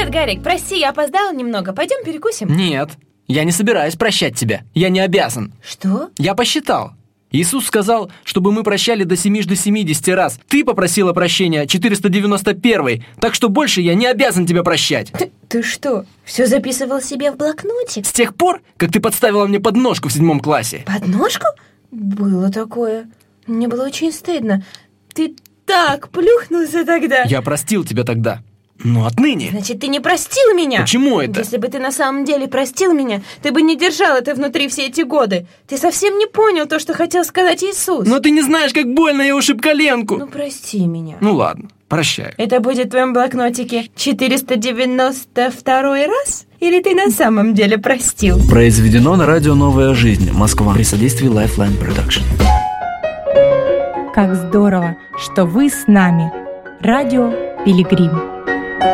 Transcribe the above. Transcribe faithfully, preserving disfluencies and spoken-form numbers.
Привет, Гарик, прости, я опоздала немного. Пойдем перекусим? Нет, я не собираюсь прощать тебя. Я не обязан. Что? Я посчитал. Иисус сказал, чтобы мы прощали до семижды семидесяти раз. Ты попросила прощения четыреста девяносто первый, так что больше я не обязан тебя прощать. Ты, ты что, все записывал себе в блокнотик? С тех пор, как ты подставила мне подножку в седьмом классе. Подножку? Было такое. Мне было очень стыдно. Ты так плюхнулся тогда. Я простил тебя тогда. Но отныне... Значит, ты не простил меня? Почему это? Если бы ты на самом деле простил меня, ты бы не держал это внутри все эти годы. Ты совсем не понял то, что хотел сказать Иисус. Но ты не знаешь, как больно я ушиб коленку. Ну, прости меня. Ну ладно, прощаю. Это будет в твоем блокнотике четыреста девяносто второй раз? Или ты на самом деле простил? Произведено на радио «Новая жизнь», Москва, при содействии Lifeline Production. Как здорово, что вы с нами. Радио Пилигрим.